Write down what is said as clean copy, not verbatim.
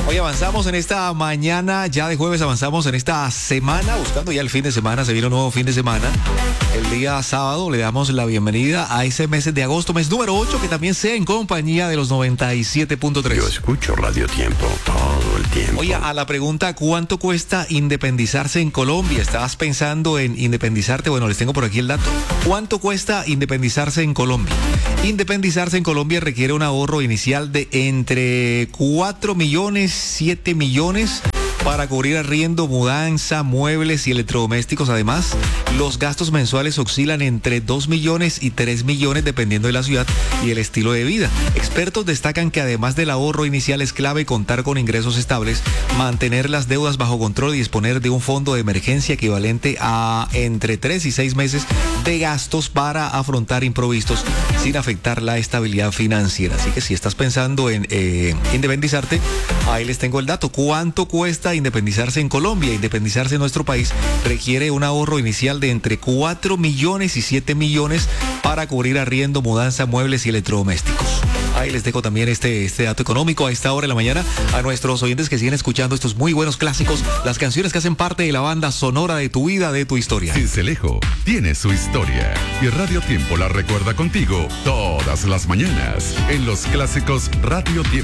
Hoy avanzamos en esta mañana, ya de jueves avanzamos en esta semana, buscando ya el fin de semana, se viene un nuevo fin de semana. El día sábado le damos la bienvenida a ese mes de agosto, mes número 8, que también sea en compañía de los 97.3. Yo escucho Radio Tiempo todo el tiempo. Oye, a la pregunta, ¿cuánto cuesta independizarse en Colombia? ¿Estabas pensando en independizarte? Bueno, les tengo por aquí el dato. ¿Cuánto cuesta independizarse en Colombia? Independizarse en Colombia requiere un ahorro inicial de entre 4 millones, 7 millones para cubrir arriendo, mudanza, muebles y electrodomésticos. Además, los gastos mensuales oscilan entre 2 millones y 3 millones dependiendo de la ciudad y el estilo de vida. Expertos destacan que además del ahorro inicial es clave contar con ingresos estables, mantener las deudas bajo control y disponer de un fondo de emergencia equivalente a entre 3 y 6 meses de gastos para afrontar imprevistos sin afectar la estabilidad financiera. Así que si estás pensando en independizarte, ahí les tengo el dato. ¿Cuánto cuesta independizarse en Colombia? Independizarse en nuestro país requiere un ahorro inicial de entre 4 millones y 7 millones para cubrir arriendo, mudanza, muebles y electrodomésticos. Ahí les dejo también este dato económico a esta hora de la mañana a nuestros oyentes que siguen escuchando estos muy buenos clásicos, las canciones que hacen parte de la banda sonora de tu vida, de tu historia. Sincelejo tiene su historia y Radio Tiempo la recuerda contigo todas las mañanas en los clásicos Radio Tiempo.